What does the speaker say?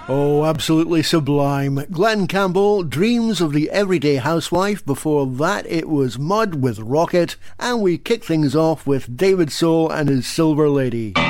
Oh, absolutely sublime. Glenn Campbell, Dreams of the Everyday Housewife. Before that, it was Mud with Rocket. And we kick things off with David Soul and his Silver Lady.